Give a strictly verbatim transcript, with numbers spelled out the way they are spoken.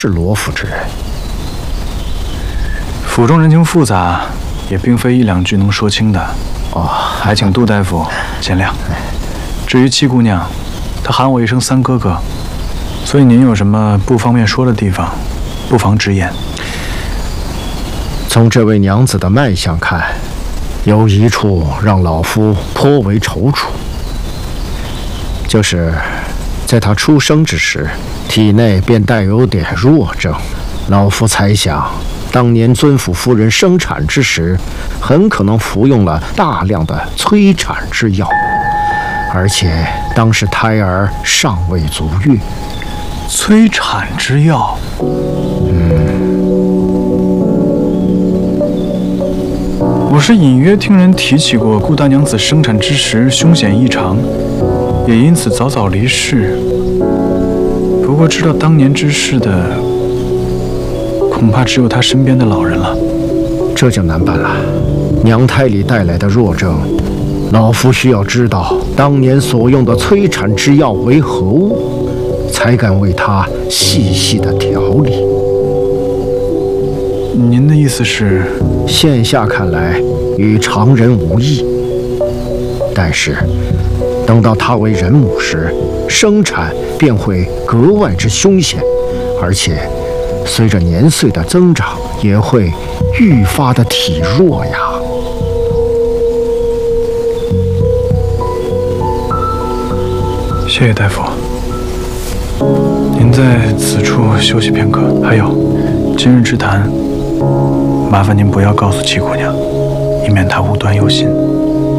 是罗府之人。 府中人情复杂，也并非一两句能说清的。 哦， 还请杜大夫见谅。至于七姑娘，她喊我一声三哥哥，所以您有什么不方便说的地方，不妨直言。 从这位娘子的脉象看，有一处让老夫颇为踌躇，就是在她出生之时，体内便带有点弱症。老夫猜想，当年尊府夫人生产之时，很可能服用了大量的催产之药，而且当时胎儿尚未足月。 催产之药， 嗯， 我是隐约听人提起过顾大娘子生产之时凶险异常，也因此早早离世。不过知道当年之事的，恐怕只有她身边的老人了。 这就难办了。娘胎里带来的弱症，老夫需要知道当年所用的催产之药为何物，才敢为她细细的调理。 您的意思是？ 现下看来与常人无异，但是等到她为人母时，生产便会格外之凶险，而且随着年岁的增长，也会愈发的体弱呀。 谢谢大夫，您在此处休息片刻。还有，今日之谈，麻烦您不要告诉七姑娘，以免她无端忧心。